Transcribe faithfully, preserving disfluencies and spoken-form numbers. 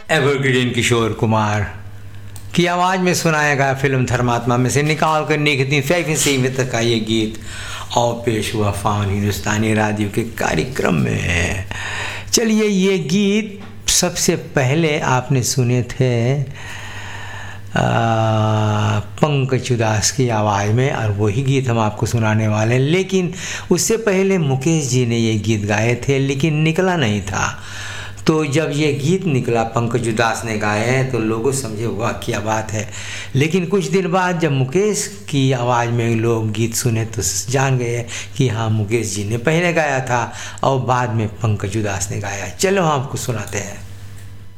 Evergreen Kishore Kumar की आवाज़ में सुनाया गया फिल्म धर्मात्मा में से निकाल कर निकती फैफी सीमित का ये गीत और पेश हुआ फाउन हिंदुस्तानी रेडियो के कार्यक्रम में। चलिए, ये गीत सबसे पहले आपने सुने थे पंकज उदास की आवाज़ में और वही गीत हम आपको सुनाने वाले हैं। लेकिन उससे पहले मुकेश जी ने ये गीत गाए थे, लेकिन निकला नहीं था। तो जब ये गीत निकला, पंकज उदास ने गाए हैं, तो लोगों समझे वाह क्या बात है। लेकिन कुछ दिन बाद जब मुकेश की आवाज़ में लोग गीत सुने तो जान गए कि हाँ, मुकेश जी ने पहले गाया था और बाद में पंकज उदास ने गाया। चलो हम आपको सुनाते हैं।